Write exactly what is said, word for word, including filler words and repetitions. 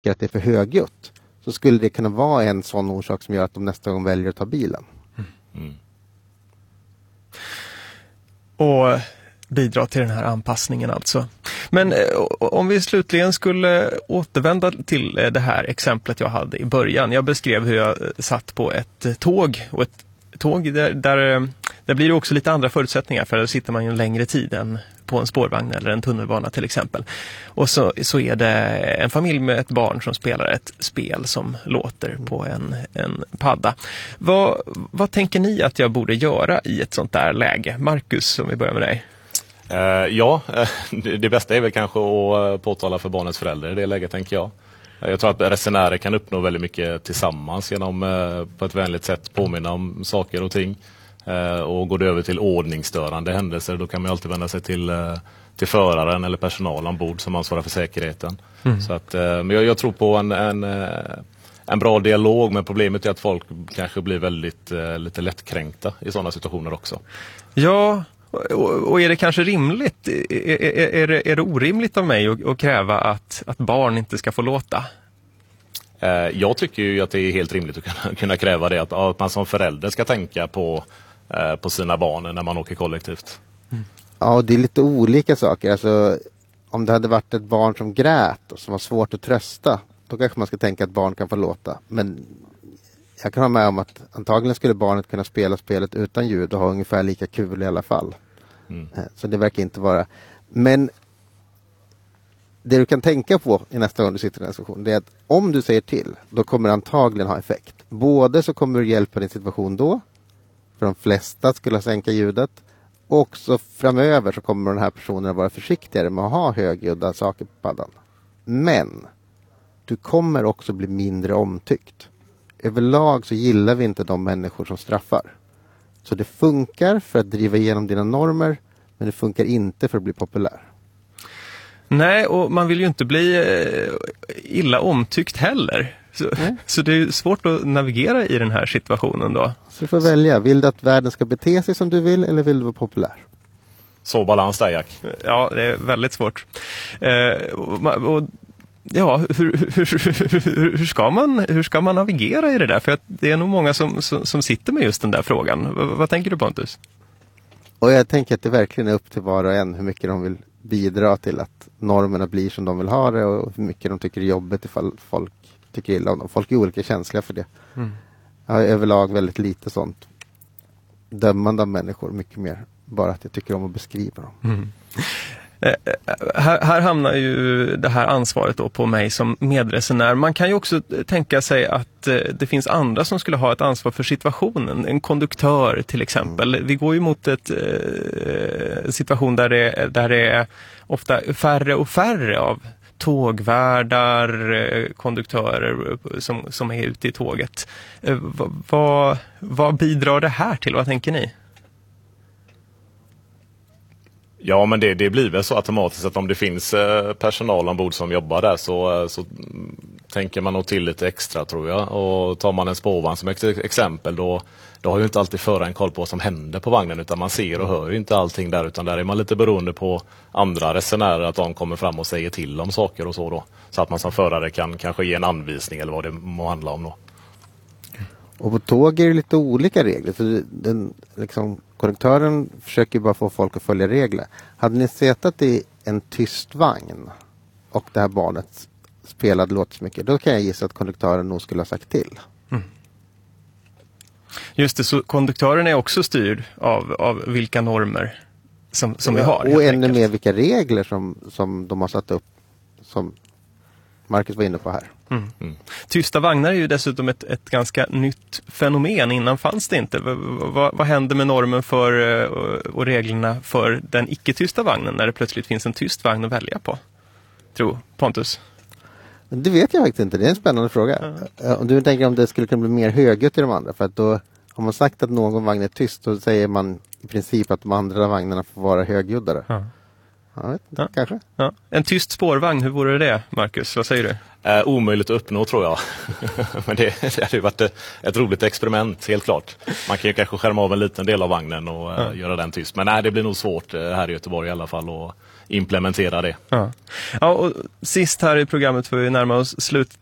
att det är för högljutt, så skulle det kunna vara en sån orsak som gör att de nästa gång väljer att ta bilen. Mm. Och bidra till den här anpassningen alltså. Men eh, om vi slutligen skulle återvända till eh, det här exemplet jag hade i början. Jag beskrev hur jag eh, satt på ett eh, tåg och ett tåg där, där, eh, där blir det också lite andra förutsättningar, för där sitter man ju en längre tid än på en spårvagn eller en tunnelbana till exempel. Och så, så är det en familj med ett barn som spelar ett spel som låter på en, en padda. Vad, vad tänker ni att jag borde göra i ett sånt där läge? Marcus, om vi börjar med dig. Uh, ja, uh, det bästa är väl kanske att uh, påtala för barnets föräldrar i det läget, tänker jag. Uh, jag tror att resenärer kan uppnå väldigt mycket tillsammans genom uh, på ett vänligt sätt påminna om saker och ting. Uh, och går det över till ordningsstörande händelser, då kan man alltid vända sig till, uh, till föraren eller personal ombord som ansvarar för säkerheten. Mm. Så att, uh, men jag, jag tror på en, en, uh, en bra dialog, men problemet är att folk kanske blir väldigt uh, lite lättkränkta i sådana situationer också. Ja. Och är det kanske rimligt, är, är, är, det, är det orimligt av mig att, att kräva att, att barn inte ska få låta? Jag tycker ju att det är helt rimligt att kunna, kunna kräva det, att, att man som förälder ska tänka på, på sina barn när man åker kollektivt. Mm. Ja, det är lite olika saker. Alltså, om det hade varit ett barn som grät och som var svårt att trösta, då kanske man ska tänka att barn kan få låta. Men jag kan ha med om att antagligen skulle barnet kunna spela spelet utan ljud och ha ungefär lika kul i alla fall. Mm. Så det verkar inte vara. Men det du kan tänka på i nästa gång du sitter i en situation, det är att om du säger till, då kommer det antagligen ha effekt. Både så kommer du hjälpa din situation då, för de flesta skulle sänka ljudet, och så framöver så kommer den här personen vara försiktigare med att ha högljudda saker på paddan. Men du kommer också bli mindre omtyckt. Överlag så gillar vi inte de människor som straffar. Så det funkar för att driva igenom dina normer, men det funkar inte för att bli populär. Nej, och man vill ju inte bli eh, illa omtyckt heller. Så, så det är svårt att navigera i den här situationen då. Så du får välja. Vill du att världen ska bete sig som du vill, eller vill du vara populär? Så balans där, Jack. Ja, det är väldigt svårt. Eh, och, och Ja, hur, hur, hur, hur, ska man, hur ska man navigera i det där? För att det är nog många som, som, som sitter med just den där frågan. V- vad tänker du, Pontus? Och jag tänker att det verkligen är upp till var och en hur mycket de vill bidra till att normerna blir som de vill ha det, och hur mycket de tycker är jobbigt ifall folk tycker illa om dem. Folk är olika känsliga för det. Mm. Jag har överlag väldigt lite sånt dömande av människor, mycket mer bara att jag tycker om att beskriva dem. Mm. Eh, här, här hamnar ju det här ansvaret då på mig som medresenär. Man kan ju också tänka sig att eh, det finns andra som skulle ha ett ansvar för situationen. En konduktör till exempel. Mm. Vi går ju mot ett eh, situation där det, där det är ofta färre och färre av tågvärdar, eh, konduktörer som, som är ute i tåget. Eh, vad, vad bidrar det här till? Vad tänker ni? Ja, men det, det blir väl så automatiskt att om det finns eh, personal ombord som jobbar där så, så mm, tänker man nog till lite extra, tror jag. Och tar man en spårvagn som ex- exempel då, då har ju inte alltid föraren koll på vad som händer på vagnen, utan man ser och hör ju inte allting där, utan där är man lite beroende på andra resenärer, att de kommer fram och säger till om saker och så då. Så att man som förare kan kanske ge en anvisning eller vad det må handla om då. Och på tåg är det lite olika regler. För den, liksom, konduktören försöker bara få folk att följa regler. Hade ni sett att det är en tyst vagn och det här barnet spelade låt så mycket, då kan jag gissa att konduktören nog skulle ha sagt till. Mm. Just det, så konduktören är också styrd av, av vilka normer som, som ja, vi har. Och ännu mer vilka regler som, som de har satt upp, som Marcus var inne på här. Mm. Mm. Tysta vagnar är ju dessutom ett, ett ganska nytt fenomen. Innan fanns det inte. V- v- vad händer med normen för och reglerna för den icke-tysta vagnen när det plötsligt finns en tyst vagn att välja på? Tror Pontus? Det vet jag faktiskt inte. Det är en spännande fråga. Ja. Om du tänker om det skulle kunna bli mer högljutt i de andra. För att då har man sagt att någon vagn är tyst, så säger man i princip att de andra vagnarna får vara högljuddare. Ja. Jag vet inte, ja. kanske. Ja. En tyst spårvagn, hur vore det, Marcus? Vad säger du? Eh, omöjligt att uppnå, tror jag. Men det, det hade ju varit ett, ett roligt experiment, helt klart. Man kan ju kanske skärma av en liten del av vagnen och ja. eh, göra den tyst. Men nej, det blir nog svårt eh, här i Göteborg i alla fall att implementera det. Ja. Ja, och sist här i programmet får vi närma oss slut.